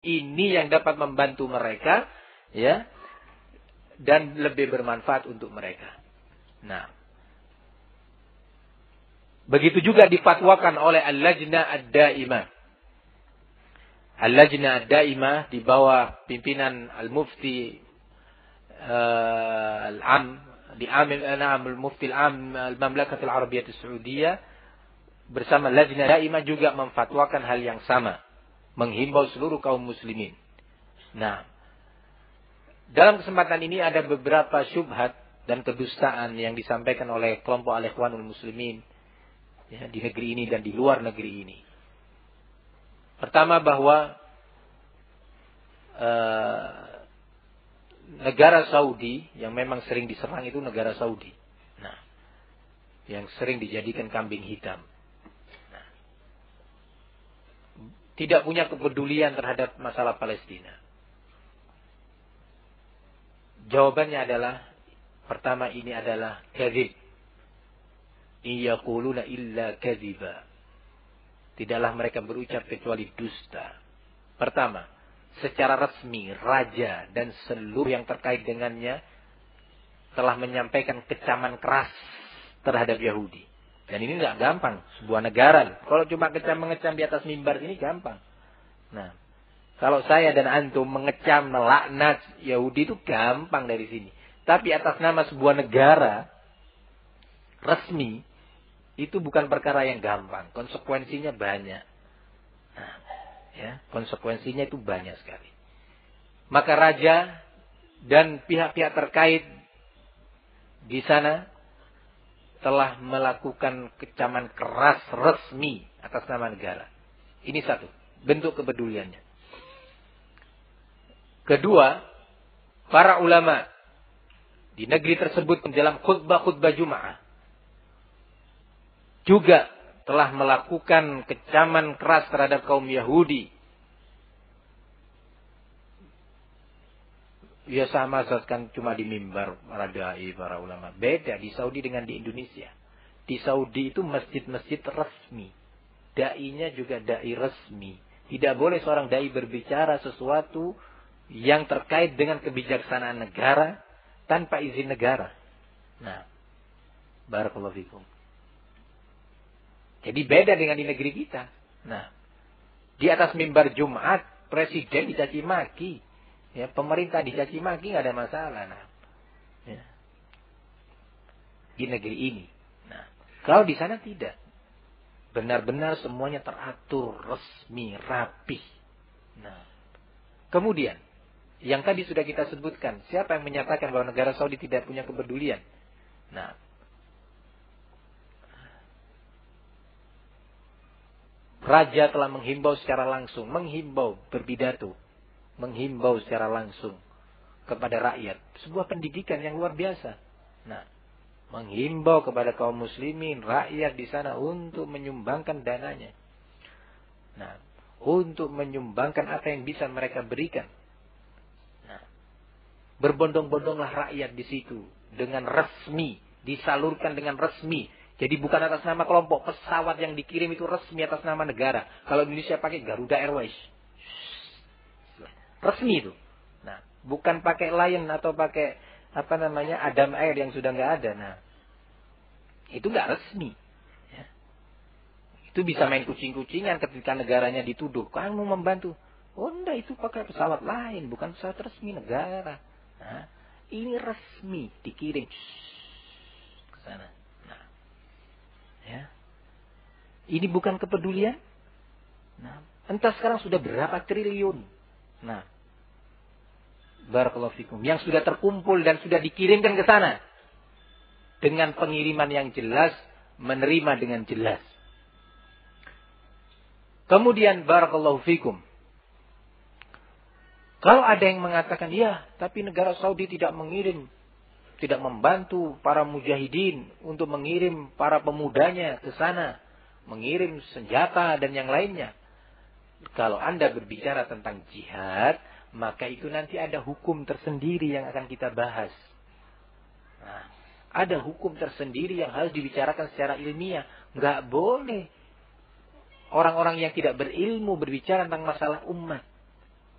ini yang dapat membantu mereka, ya, dan lebih bermanfaat untuk mereka. Nah, begitu juga difatwakan oleh Al-Lajnah Ad-Daimah. Al-Lajnah Ad-Daimah di bawah pimpinan Al-Mufti Al-Am, Al-Mufti Al-Am Al-Mamlakatul Arabiyyah As-Saudiyah, bersama Lajnah Daimah juga memfatwakan hal yang sama, menghimbau seluruh kaum muslimin. Nah, dalam kesempatan ini ada beberapa syubhat dan kedustaan yang disampaikan oleh kelompok Al-Ikhwanul Muslimin, ya, di negeri ini dan di luar negeri ini. Pertama, bahwa negara Saudi yang memang sering diserang itu negara Saudi. Nah, yang sering dijadikan kambing hitam. Nah, tidak punya kepedulian terhadap masalah Palestina. Jawabannya adalah, pertama, ini adalah kadzib. Iyaquluna illa kadziba. Tidaklah mereka berucap kecuali dusta. Pertama, secara resmi raja dan seluruh yang terkait dengannya telah menyampaikan kecaman keras terhadap Yahudi. Dan ini tidak gampang, sebuah negara. Kalau cuma mengecam di atas mimbar ini gampang. Nah, kalau saya dan antum mengecam, melaknat Yahudi itu gampang dari sini. Tapi atas nama sebuah negara resmi, itu bukan perkara yang gampang. Konsekuensinya banyak. Nah, ya, konsekuensinya itu banyak sekali. Maka raja dan pihak-pihak terkait di sana telah melakukan kecaman keras resmi atas nama negara. Ini satu, bentuk kepeduliannya. Kedua, para ulama di negeri tersebut dalam khutbah-khutbah Jumat juga telah melakukan kecaman keras terhadap kaum Yahudi. Ya, sama kan cuma di mimbar para dai, para ulama. Beda di Saudi dengan di Indonesia. Di Saudi itu masjid-masjid resmi. Dai-nya juga dai resmi. Tidak boleh seorang dai berbicara sesuatu yang terkait dengan kebijaksanaan negara tanpa izin negara. Nah, barakallahu fikum. Jadi beda dengan di negeri kita. Nah, di atas mimbar Jumat, presiden dicaci maki, ya, pemerintah dicaci maki, nggak ada masalah. Nah, ya, di negeri ini. Nah, kalau di sana tidak, benar-benar semuanya teratur, resmi, rapih. Nah, kemudian yang tadi sudah kita sebutkan, siapa yang menyatakan bahwa negara Saudi tidak punya kepedulian? Nah, raja telah menghimbau secara langsung, berpidato, menghimbau secara langsung kepada rakyat. Sebuah pendidikan yang luar biasa. Nah, menghimbau kepada kaum muslimin, rakyat di sana untuk menyumbangkan dananya. Nah, untuk menyumbangkan apa yang bisa mereka berikan. Nah, berbondong-bondonglah rakyat di situ dengan resmi, disalurkan dengan resmi. Jadi bukan atas nama kelompok, pesawat yang dikirim itu resmi atas nama negara. Kalau Indonesia pakai Garuda Airways, resmi itu. Nah, bukan pakai Lion atau pakai Adam Air yang sudah nggak ada. Nah, itu nggak resmi. Ya. Itu bisa main kucing-kucingan ketika negaranya dituduh. Kamu membantu. Oh enggak, itu pakai pesawat lain, bukan pesawat resmi negara. Nah, ini resmi dikirim ke sana. Ya. Ini bukan kepedulian. Nah, entah sekarang sudah berapa triliun. Nah, barakallahu fikum, yang sudah terkumpul dan sudah dikirimkan ke sana dengan pengiriman yang jelas, menerima dengan jelas. Kemudian barakallahu fikum, kalau ada yang mengatakan, ya, tapi negara Saudi tidak mengirim, tidak membantu para mujahidin untuk mengirim para pemudanya ke sana, mengirim senjata dan yang lainnya. Kalau Anda berbicara tentang jihad, maka itu nanti ada hukum tersendiri yang akan kita bahas. Nah, ada hukum tersendiri yang harus dibicarakan secara ilmiah. Nggak boleh orang-orang yang tidak berilmu berbicara tentang masalah umat.